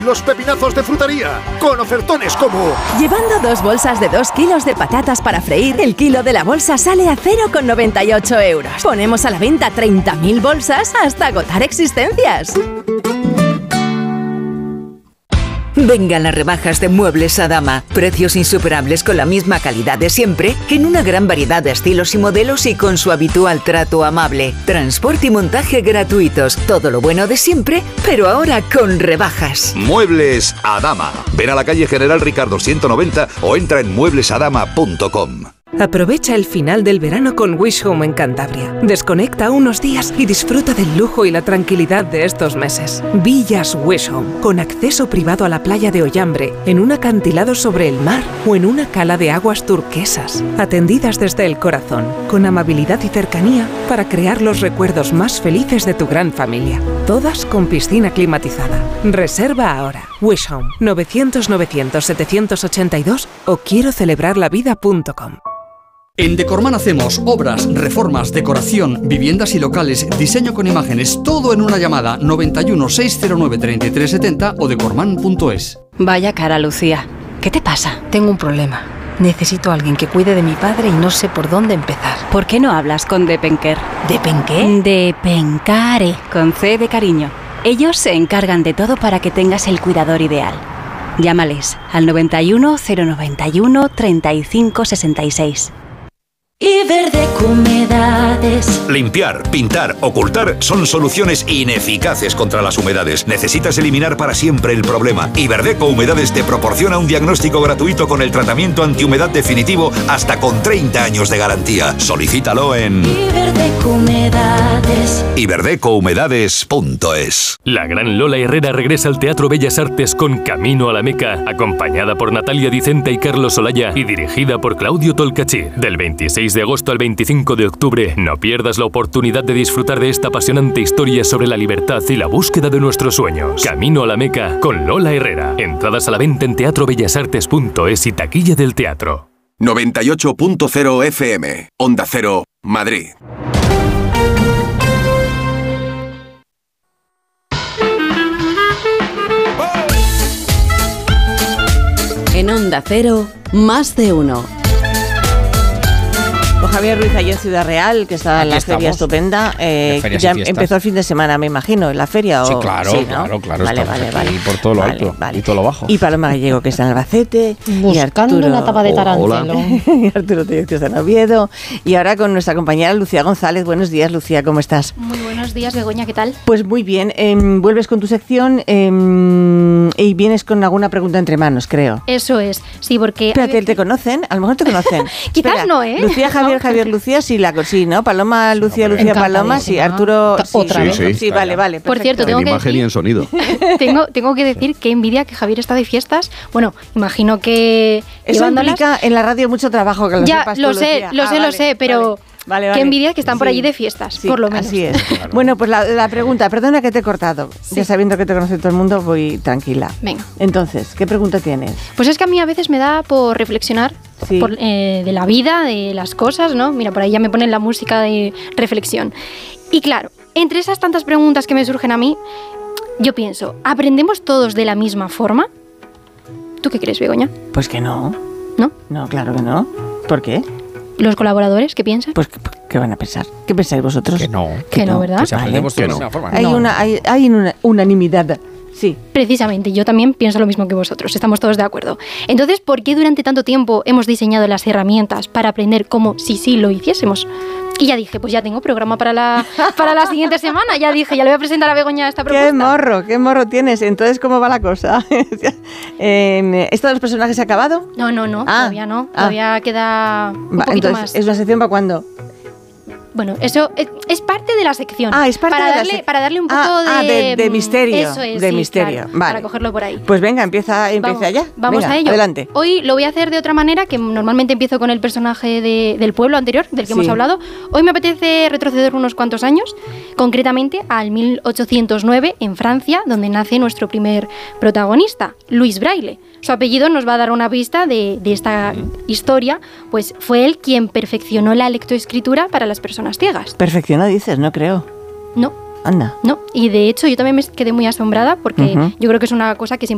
Los pepinazos de frutería, con ofertones como... Llevando 2 bolsas de 2 kilos de patatas para freír, el kilo de la bolsa sale a 0,98 euros. Ponemos a la venta 30.000 bolsas hasta agotar existencias. Vengan las rebajas de Muebles Adama. Precios insuperables con la misma calidad de siempre, en una gran variedad de estilos y modelos y con su habitual trato amable. Transporte y montaje gratuitos. Todo lo bueno de siempre, pero ahora con rebajas. Muebles Adama. Ven a la calle General Ricardo 190 o entra en mueblesadama.com. Aprovecha el final del verano con Wish Home en Cantabria. Desconecta unos días y disfruta del lujo y la tranquilidad de estos meses. Villas Wish Home, con acceso privado a la playa de Ollambre, en un acantilado sobre el mar o en una cala de aguas turquesas. Atendidas desde el corazón, con amabilidad y cercanía para crear los recuerdos más felices de tu gran familia. Todas con piscina climatizada. Reserva ahora. Wish Home, 900-900-782 o quiero celebrarlavida.com. En Decorman hacemos obras, reformas, decoración, viviendas y locales, diseño con imágenes, todo en una llamada 91 609 3370 o decorman.es. Vaya cara, Lucía. ¿Qué te pasa? Tengo un problema. Necesito a alguien que cuide de mi padre y no sé por dónde empezar. ¿Por qué no hablas con Depenker? ¿Depenqué? Depencare, con C de cariño. Ellos se encargan de todo para que tengas el cuidador ideal. Llámales al 91 091 35 66. Iberdeco Humedades. Limpiar, pintar, ocultar son soluciones ineficaces contra las humedades. Necesitas eliminar para siempre el problema. Iberdeco Humedades te proporciona un diagnóstico gratuito con el tratamiento antihumedad definitivo hasta con 30 años de garantía. Solicítalo en Iberdeco Humedades. iberdecohumedades.es. La gran Lola Herrera regresa al Teatro Bellas Artes con Camino a la Meca, acompañada por Natalia Dicenta y Carlos Olaya y dirigida por Claudio Tolcachir. Del 26 de agosto al 25 de octubre, no pierdas la oportunidad de disfrutar de esta apasionante historia sobre la libertad y la búsqueda de nuestros sueños. Camino a la Meca con Lola Herrera. Entradas a la venta en teatrobellasartes.es y taquilla del teatro. 98.0 FM, Onda Cero, Madrid. En Onda Cero, más de uno. Con Javier Ruiz allí en Ciudad Real, que está en la feria estupenda. Ya empezó el fin de semana, me imagino, en la feria. Sí, claro, sí, ¿no? claro. Vale. Y por todo lo alto y todo lo bajo. Y Paloma Gallego, que está en Albacete. Buscando una tapa de tarántelo. Y Arturo Tellez, que está en Oviedo. Y ahora con nuestra compañera Lucía González. Buenos días, Lucía, ¿cómo estás? Muy buenos días, Begoña, ¿qué tal? Pues muy bien. Vuelves con tu sección y vienes con alguna pregunta entre manos, creo. Eso es, sí, porque... Espérate, ¿te conocen? A lo mejor te conocen. Quizás Espera, no, ¿eh? Lucía, Javier, Lucía, sí, ¿no? Paloma, Lucía, Paloma, sí, Arturo... Otra vez. Sí, vale. Perfecto. Por cierto, tengo en imagen y en sonido. tengo que decir que envidia que Javier está de fiestas. Bueno, imagino que... Eso implica en la radio mucho trabajo, que lo sepas tú, Lucía. Lo sé, pero... Vale. Qué envidia que están por allí de fiestas, por lo menos. Así es. Claro. Bueno, pues la pregunta, perdona que te he cortado. Sí. Ya sabiendo que te conoce todo el mundo, voy tranquila. Venga. Entonces, ¿qué pregunta tienes? Pues es que a mí a veces me da por reflexionar de la vida, de las cosas, ¿no? Mira, por ahí ya me ponen la música de reflexión. Y claro, entre esas tantas preguntas que me surgen a mí, yo pienso, ¿aprendemos todos de la misma forma? ¿Tú qué crees, Begoña? Pues que no. ¿No? No, claro que no. ¿Por qué? ¿Los colaboradores qué piensan? Pues, ¿qué van a pensar? ¿Qué pensáis vosotros? Que no, ¿verdad? Que si aprendemos de la misma forma. Hay una unanimidad. Sí. Precisamente, yo también pienso lo mismo que vosotros, estamos todos de acuerdo. Entonces, ¿por qué durante tanto tiempo hemos diseñado las herramientas para aprender como si lo hiciésemos? Y ya dije, pues ya tengo programa para la siguiente semana. Ya dije, ya le voy a presentar a Begoña esta propuesta. Qué morro tienes. Entonces, ¿cómo va la cosa? ¿Esto de los personajes se ha acabado? No, todavía no. Todavía queda un poquito entonces, más. ¿Es una sección para cuándo? Bueno, eso es parte de la sección. Es parte para darle un poco de misterio. Eso es, de misterio. Claro, vale. Para cogerlo por ahí. Pues venga, empieza ya. Vamos a ello. Adelante. Hoy lo voy a hacer de otra manera, que normalmente empiezo con el personaje del pueblo anterior, del que hemos hablado. Hoy me apetece retroceder unos cuantos años, concretamente al 1809, en Francia, donde nace nuestro primer protagonista, Louis Braille. Su apellido nos va a dar una pista de esta historia, pues fue él quien perfeccionó la lectoescritura para las personas ciegas. Perfeccionó, dices, no creo. No. Anda. No, y de hecho yo también me quedé muy asombrada porque yo creo que es una cosa que siempre